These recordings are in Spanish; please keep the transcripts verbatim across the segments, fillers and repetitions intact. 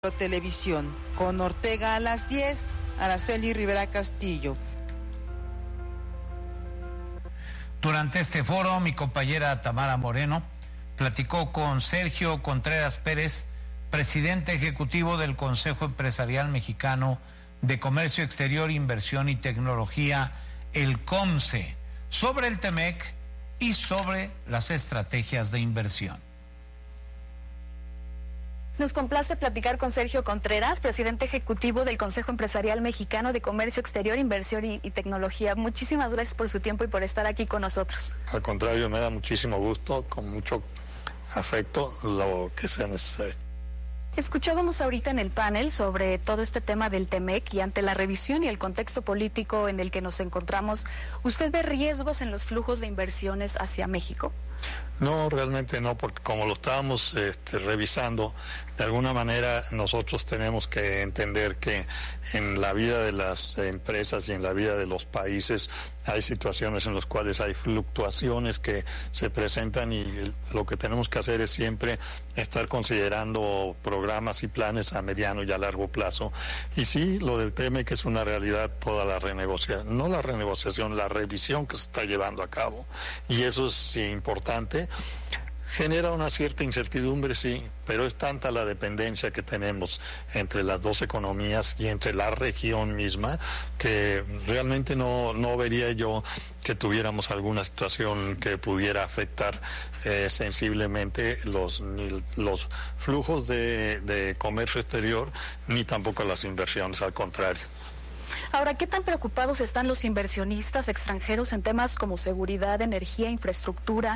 Televisión, con Ortega a las diez, Araceli Rivera Castillo. Durante este foro, mi compañera Tamara Moreno platicó con Sergio Contreras Pérez, presidente ejecutivo del Consejo Empresarial Mexicano de Comercio Exterior, Inversión y Tecnología, el COMCE, sobre el TEMEC y sobre las estrategias de inversión. Nos complace platicar con Sergio Contreras, presidente ejecutivo del Consejo Empresarial Mexicano de Comercio Exterior, Inversión y, y Tecnología. Muchísimas gracias por su tiempo y por estar aquí con nosotros. Al contrario, me da muchísimo gusto, con mucho afecto, lo que sea necesario. Escuchábamos ahorita en el panel sobre todo este tema del TEMEC y ante la revisión y el contexto político en el que nos encontramos, ¿usted ve riesgos en los flujos de inversiones hacia México? No, realmente no, porque como lo estábamos este, revisando, de alguna manera nosotros tenemos que entender que en la vida de las empresas y en la vida de los países hay situaciones en las cuales hay fluctuaciones que se presentan y lo que tenemos que hacer es siempre estar considerando programas y planes a mediano y a largo plazo. Y sí, lo del TEMEC es una realidad, toda la renegociación, no la renegociación, la revisión que se está llevando a cabo. Y eso es importante. Genera una cierta incertidumbre, sí, pero es tanta la dependencia que tenemos entre las dos economías y entre la región misma que realmente no, no vería yo que tuviéramos alguna situación que pudiera afectar eh, sensiblemente los, ni los flujos de, de comercio exterior ni tampoco las inversiones, al contrario. Ahora, ¿qué tan preocupados están los inversionistas extranjeros en temas como seguridad, energía, infraestructura?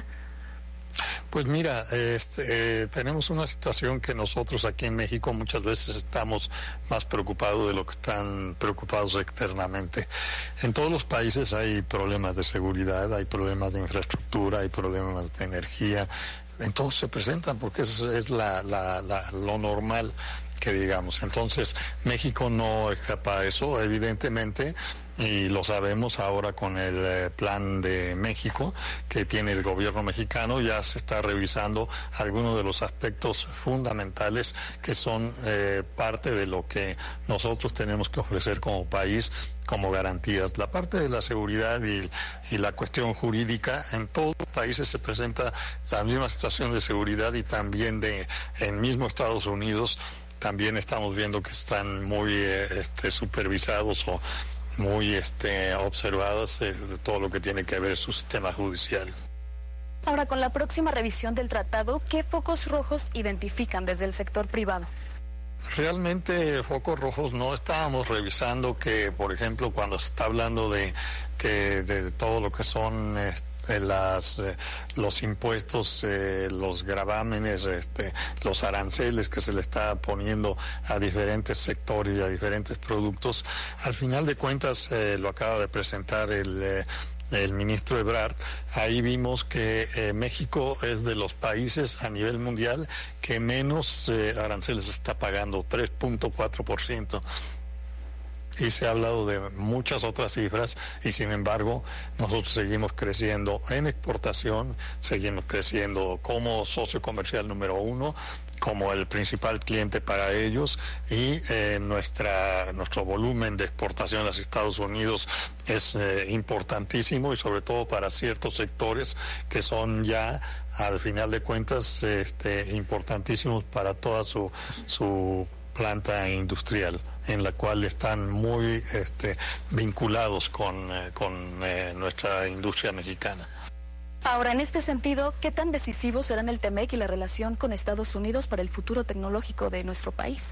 Pues mira, este, eh, tenemos una situación que nosotros aquí en México muchas veces estamos más preocupados de lo que están preocupados externamente. En todos los países hay problemas de seguridad, hay problemas de infraestructura, hay problemas de energía. En todos se presentan porque eso es la, la, la, lo normal que digamos. Entonces, México no escapa a eso, evidentemente. Y lo sabemos ahora con el eh, plan de México que tiene el gobierno mexicano, ya se está revisando algunos de los aspectos fundamentales que son eh, parte de lo que nosotros tenemos que ofrecer como país como garantías. La parte de la seguridad y, y la cuestión jurídica, en todos los países se presenta la misma situación de seguridad y también de en mismo Estados Unidos también estamos viendo que están muy eh, este, supervisados o muy este, observadas eh, de todo lo que tiene que ver su sistema judicial. Ahora, con la próxima revisión del tratado, ¿qué focos rojos identifican desde el sector privado? Realmente focos rojos no estábamos revisando que, por ejemplo, cuando se está hablando de que de todo lo que son este, las eh, los impuestos, eh, los gravámenes, este, los aranceles que se le está poniendo a diferentes sectores y a diferentes productos, al final de cuentas eh, lo acaba de presentar el eh, el ministro Ebrard. Ahí vimos que eh, México es de los países a nivel mundial que menos eh, aranceles está pagando, tres punto cuatro por ciento. Y se ha hablado de muchas otras cifras y sin embargo nosotros seguimos creciendo en exportación, seguimos creciendo como socio comercial número uno, como el principal cliente para ellos y eh, nuestra nuestro volumen de exportación a los Estados Unidos es eh, importantísimo y sobre todo para ciertos sectores que son ya al final de cuentas este, importantísimos para toda su su planta industrial, en la cual están muy este, vinculados con, eh, con eh, nuestra industria mexicana. Ahora, en este sentido, ¿qué tan decisivos serán el TEMEC y la relación con Estados Unidos para el futuro tecnológico de nuestro país?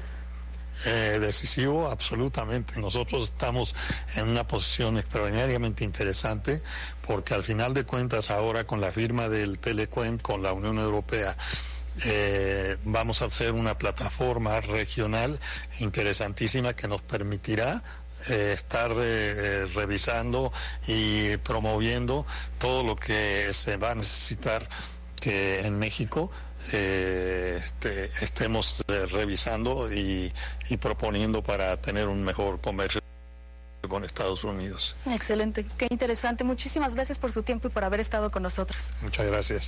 Eh, decisivo, absolutamente. Nosotros estamos en una posición extraordinariamente interesante porque al final de cuentas ahora con la firma del Telecuem con la Unión Europea Eh, vamos a hacer una plataforma regional interesantísima que nos permitirá eh, estar eh, revisando y promoviendo todo lo que se va a necesitar que en México eh, este, estemos eh, revisando y, y proponiendo para tener un mejor comercio con Estados Unidos. Excelente, qué interesante. Muchísimas gracias por su tiempo y por haber estado con nosotros. Muchas gracias.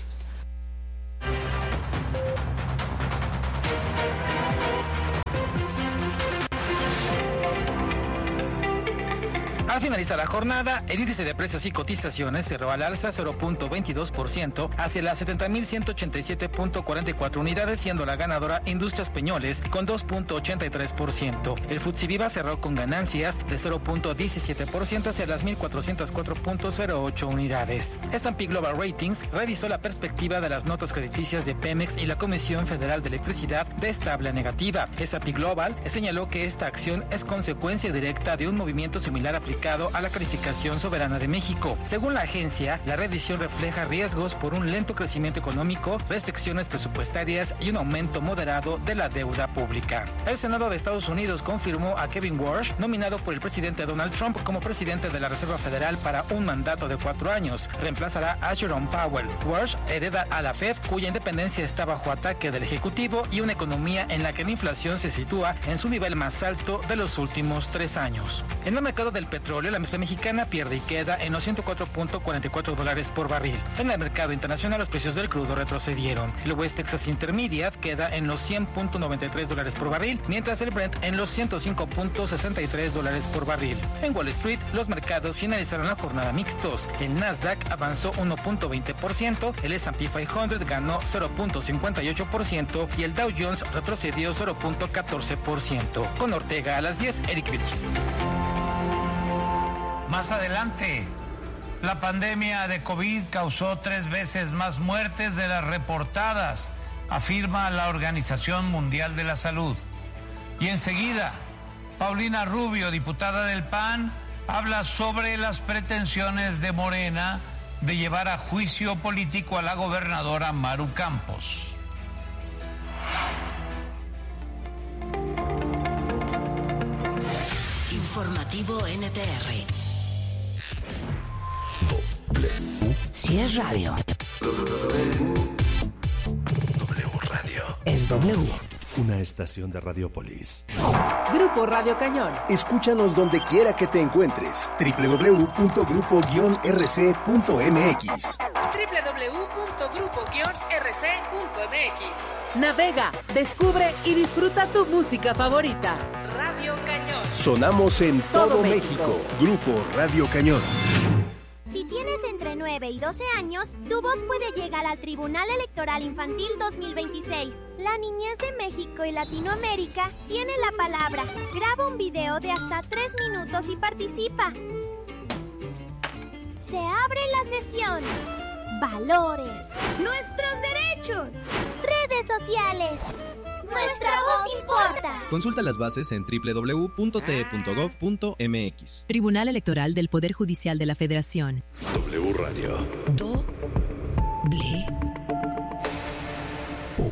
Al finalizar la jornada, el índice de precios y cotizaciones cerró al alza cero punto veintidós por ciento hacia las setenta mil ciento ochenta y siete punto cuarenta y cuatro unidades, siendo la ganadora Industrias Peñoles con dos punto ochenta y tres por ciento. El Futsi Viva cerró con ganancias de cero punto diecisiete por ciento hacia las mil cuatrocientos cuatro punto cero ocho unidades. S and P Global Ratings revisó la perspectiva de las notas crediticias de Pemex y la Comisión Federal de Electricidad de estable a negativa. S and P Global señaló que esta acción es consecuencia directa de un movimiento similar aplicado a la calificación soberana de México. Según la agencia, la revisión refleja riesgos por un lento crecimiento económico, restricciones presupuestarias y un aumento moderado de la deuda pública. El Senado de Estados Unidos confirmó a Kevin Warsh, nominado por el presidente Donald Trump como presidente de la Reserva Federal para un mandato de cuatro años. Reemplazará a Jerome Powell. Warsh hereda a la Fed, cuya independencia está bajo ataque del Ejecutivo, y una economía en la que la inflación se sitúa en su nivel más alto de los últimos tres años. En el mercado del petróleo, la mezcla mexicana pierde y queda en los ciento cuatro punto cuarenta y cuatro dólares por barril. En el mercado internacional, los precios del crudo retrocedieron. El West Texas Intermediate queda en los cien punto noventa y tres dólares por barril, mientras el Brent en los ciento cinco punto sesenta y tres dólares por barril. En Wall Street, los mercados finalizaron la jornada mixtos. El Nasdaq avanzó uno punto veinte por ciento, el S and P quinientos ganó cero punto cincuenta y ocho por ciento y el Dow Jones retrocedió cero punto catorce por ciento. Con Ortega a las diez, Eric Vilchis. Más adelante, la pandemia de COVID causó tres veces más muertes de las reportadas, afirma la Organización Mundial de la Salud. Y enseguida, Paulina Rubio, diputada del P A N, habla sobre las pretensiones de Morena de llevar a juicio político a la gobernadora Maru Campos. Informativo N T R. Si es radio. W Radio. Es W. Una estación de Radiopolis. Grupo Radio Cañón. Escúchanos donde quiera que te encuentres. doble u doble u doble u punto grupo guion r c punto m x. doble u doble u doble u punto grupo guion r c punto m x. Navega, descubre y disfruta tu música favorita. Radio Cañón. Sonamos en todo, todo México. México. Grupo Radio Cañón. Si tienes entre nueve y doce años, tu voz puede llegar al Tribunal Electoral Infantil dos mil veintiséis. La niñez de México y Latinoamérica tiene la palabra. Graba un video de hasta tres minutos y participa. Se abre la sesión. Valores. Nuestros derechos. Redes sociales. Nuestra voz importa. Consulta las bases en doble u doble u doble u punto t e punto gov punto m x. Tribunal Electoral del Poder Judicial de la Federación. W Radio. Do. Ble. U.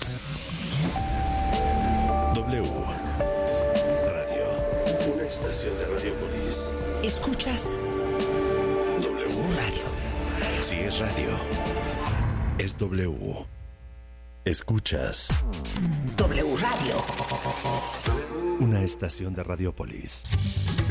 W Radio. Una estación de Radiopolis. ¿Escuchas? W Radio. Si es radio, es W. Escuchas W Radio. Una estación de Radiopolis.